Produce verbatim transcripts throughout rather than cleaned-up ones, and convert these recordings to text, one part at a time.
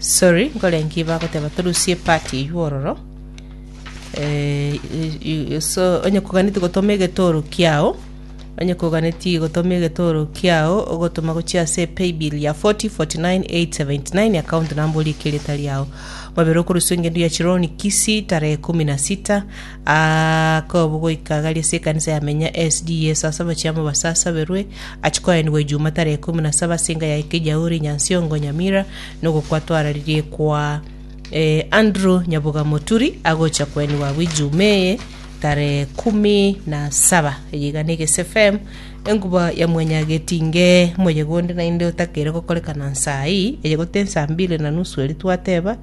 sorry ngole ngiba ko teba turusie party yuororo eh so onye kuganiti gotomege toro kiao onye kuganiti gotomege toro kiao ogotoma gochia se pay bill ya forty forty-nine eight seventy-nine account number likilitali yao mabero kurusunge ndu ya Chironi Kisi tarehe kumi na sita ako bugo ikagali se kanisa ya menya S D A sasa bachama basasa berwe achikoya ni wejuma tarehe kumi na saba singa ya Ikijauri Nyansiongo Nyamira nuko kwatwara lirie kwa eh, Andrew Nyabuga Moturi agocha kweni wa wijume tarehe kumi na saba yiganike S F M enguba ya mwenyage tinge mwenye gonde na inde utakere kokoleka na sai ejegote saa mbili na nusu eli twateba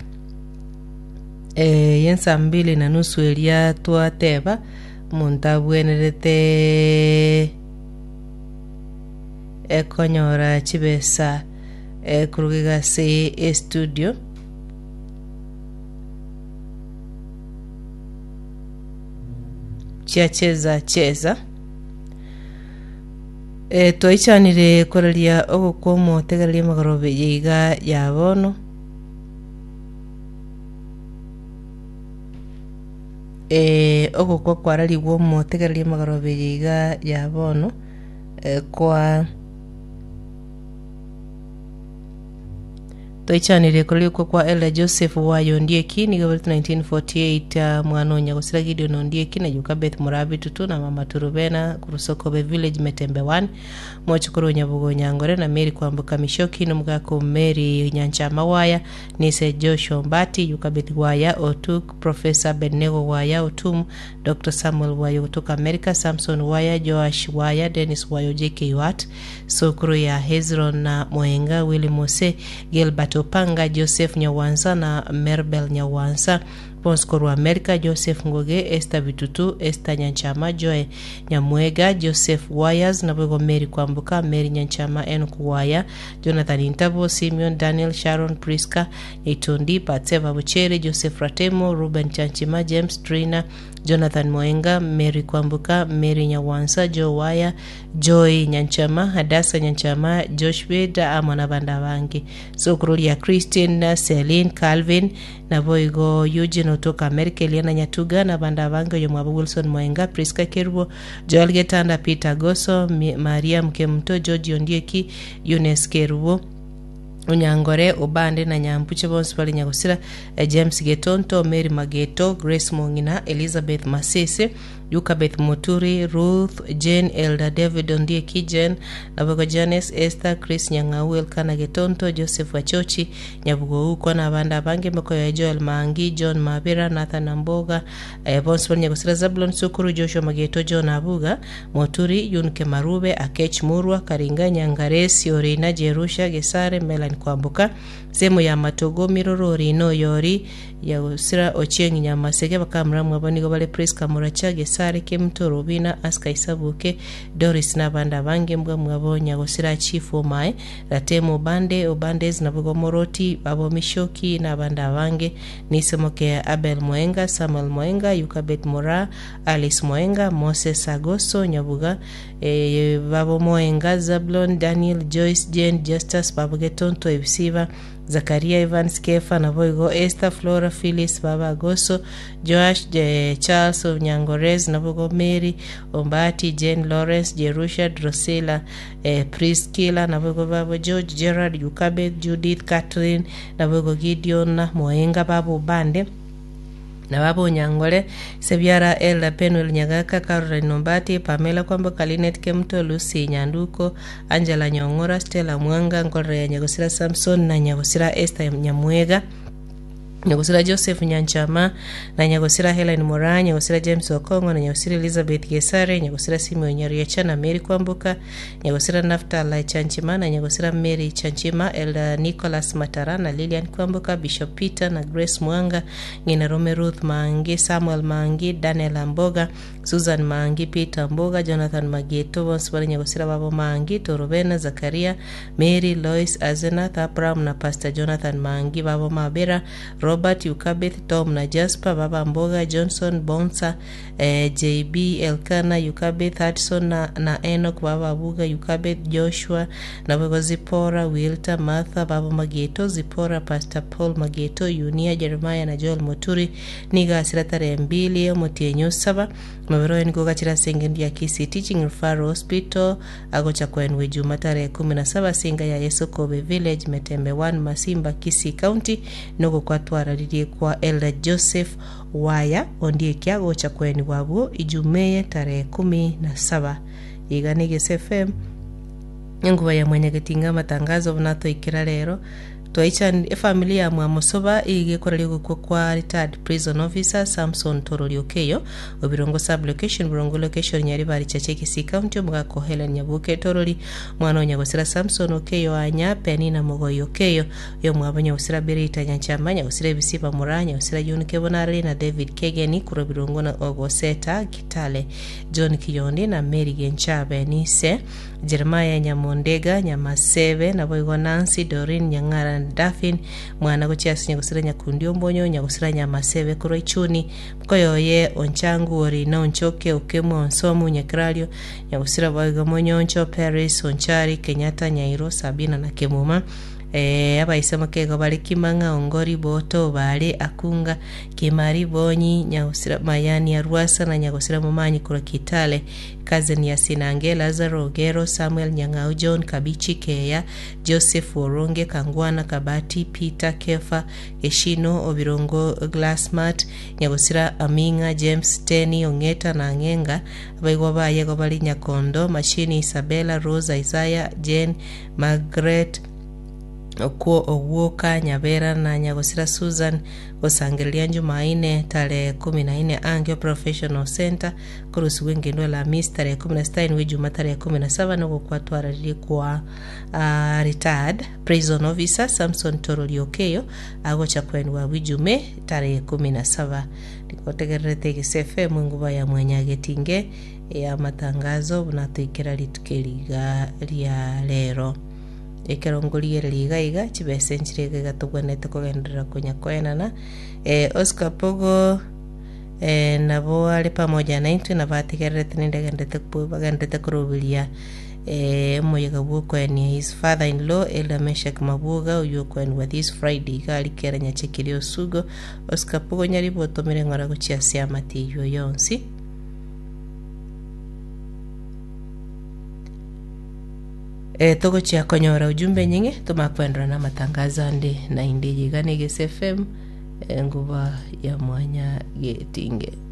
eh yensa mbili na nusu elia twateba muntabwenerete ekonyora chibesa e kurugiga se e studio cheza cheza e toichanire koralia ogokomo tegalia magarobe yiga yabono e ogokwa kwarali womo tegalia magarobe yiga yabono e kwa toichanire koralia kwa Elder Joseph Wayo Ndieki ni gabal nineteen forty-eight uh, mwanonya gosira Gideon Ndieki na yuka Beth Murabi tutu na mama Turubena kurusoko be village Metembe one mochukuru Nyabugo Nyangore na Mary Kwambuka Mishoki no mugako Mary Nyanchama Waya nise Joshua Mbati yuka Beth Waya Otuk Professor Benego Waya Otum Doctor Samuel Waya kutoka America Samson Waya Joash Waya Dennis Wayo J K Watt Sokuru ya Hezron na Moenga Willy Mose Gilbert Opanga Joseph Nyawanza na Merbel Nyawanza Ponskoro America Joseph Ngoge Esther Bitutu Esther Nyanchama Joy Nyamwega Joseph Wires na Bego Mary Kwambuka Mary Nyanchama Enoku Waya Jonathan Intabo Simeon Daniel Sharon Priska Itondi Patseva Buchere Joseph Ratemo Ruben Chanchima James Trina Jonathan Moenga Mary Kwambuka Mary Nyawanza Joe Waya Joy Nyanchama Hadasa Nyanchama Josh Weda amana banda bangi Sokuru ya Christine Celine Calvin na Boigo Eugene kutoka America Eliana Nyatuga na banda bangi yomwabu Wilson Moenga Priska Kerubo Joel Getanda Peter Goso Maria Mkemto George Ondieki Younes Kerubo Unyangore Obande na Nyampuche bonsi pali Nyagosira eh, James Getonto Mary Mageto Grace Mongina Elizabeth Masese Yuka Beth Moturi Ruth Jane Elder David Ondieki Jen Nabago Janice Esther Chris Nyangau Elkana Getonto Joseph Wachochi Nyabugo uko na banda bange mko ya Joel Mangi John Mabera Nathan Amboga eh, bonsi pali Nyagosira Zablon Sukuru Joshua Mageto John Abuga Moturi Yunke Marube Akech Murwa Karinga Nyangaresi Orina Jerusha Gesare Melan Kwambuka semo ya Matogo Mirorori no Yori ya usira Ochieng Nyamasege bakamra mwabani gobale Priska Muracha Gesare Kemto Robina Aska Isabuke Doris na banda bange mbwa mwabonya gosira Chief Omai Ratemo Bande Obandes na Bugo Moroti Babo Mishoki na banda bange nisemoke Abel Moenga Samuel Moenga Yukabet Mora Alice Moenga Moses Agosto Nyabuga e, Babo Moenga Zablon Daniel Joyce Jane Justus Babo Getonto Ebisiva Zakaria Evans Kefa na Boigo Esther Flora Phyllis Baba Agoso Joash Je Charles of Nyangorez na Bogo Mary Ombati Jane Lawrence Jerusha Drosela eh, Priskila na Bogo Babo George Gerard Yukabe Judith Catherine na Bogo Gideon na Moenga Babo Bande na babo Nyangole Sebiara Elda Penuel Nyagaka Caroline Nombati Pamela Kwambuka Linet Kemto Lucy Nyanduko Angela Nyongora Stella Mwanga Ngore Nyagosira Samson na Nyagosira Esther Nyamwega Nyagosira Joseph Nyanchama na Nyagosira Helen Moranya Nyagosira James Okongo na Nyagosira Elizabeth Gesare Nyagosira Simi Nyariacha na Mary Kwambuka Nyagosira Naftali Chanchima na Nyagosira Mary Chanchima Elda Nicholas Matara na Lilian Kwambuka Bishop Peter na Grace Mwanga Ngina Rome Ruth Mangi Samuel Mangi Daniel Amboga Susan Mangi Peter Mboga Jonathan Mageto Bonswali Nyagosira Babo Mangi Torobena Zakaria Mary Lois Azena Abraham na Pastor Jonathan Mangi Babo Mabera Robert Yukabeth, Tom na Jasper, Baba Mboga, Johnson Bonsa, eh, J B Elkana Yukabeth, Hudson na, na Enoch, Baba Buga Yukabeth, Joshua na Baba Zipora, Wilta, Martha, Baba Mageto, Zipora, Pastor Paul Mageto, Yunia, Jeremiah na Joel Moturi. Niga asira tarehe mbili Motienyo saba mabero ni kugachira sengendi ya Kisi Teaching Referral Hospital agocha kwenwe Juma tarehe kumi na saba singa ya Yesu Kobe Village Metembe one Masimba Kisi County nogo kwa tuaradirie kwa Elder Joseph Waya ondie kia gocha kwenwe wabu Ijumeye tarehe kumi na saba Iganige S F M nguva ya mwenye getinga matangazo vnato ikira lero Tuaicha familia ya Mwamusoba igekora kwa kwa retired prison officer Samson Toroli Okeyo obirongo sub location birongo location nyari bari chache Kisi County mugako Helen Nyabuke Toroli mwana nyagosira Samson Okeyo anya Penina Mogoyo Okeyo yo mwabanya usira berita nyanchambanya usira bisiba muranya usira John Kebonari na David Kegeni kuro birongo na Ogoseta Kitale John Kiyondi na Mary Genchabe Nise Jeremiah Nyamondega Nyamaseve na boygo Nancy Doreen Nyangara Dafin mwana gochiasi nyagusira Nyakundio Mbonyo nyagusira Nyamaseve kuro Ichuni mkoyoye onchangu ori na onchoke okemo onsomu Nyakrario nyagusira boygo Monyoncho Paris Onchari Kenyatta Nyairo Sabina na Kemuma Eh aba isema kego bali Kimanga Ongori Boto bale Akunga Kimari Bonyi nyagusira Mayani ya Ruasa na nyagusira Mumanyi kuro Kitale Cousin ya Sinange Lazaro Ogero Samuel Nyangao John Kabichi Keya Joseph Oronge Kangwana Kabati Peter Kefa Eshino Obirongo Glassmat nyagusira Aminga James Teni Ongeta na Ngenga abaigwa baye go bali Nyakondo Mashini Isabella Rosa Isaiah Jane Margaret Okuo Owoka Nyabera na nyagosira Susan Osangelia Jumaine tarehe kumi na nne Angio Professional Center kurusu wengi ndo la Miss tarehe kumi na sita ni Juma tarehe kumi na saba nuko kwa tuarali kwa uh, retired prison officer Samson Toroli Okeyo agocha kwenu wa Wijume tarehe kumi na saba dikotegerete kisefe munguba ya mwenyage tinge ya matangazo bunatuikira litukeliga lya lero ekerongoliye liga iga chibese nchirege gatugwanete kugendera kunya kwenana eh Oscar Pogo eh nabo ali pamoja na intu na batigerete nindegendete kubagendete kurubilia eh moyega buko ni his father in law Elder Meshak Mabuga uyo kwen with this Friday gali keranya chekilio sugo Oscar Pogo nyari botomere ngora guchia siamati yo yonsi E, togo chia konyora ujumbe nyingi tumakwendra na matangazo ande na indeji gane G S F M e, nguva ya mwanya getinge.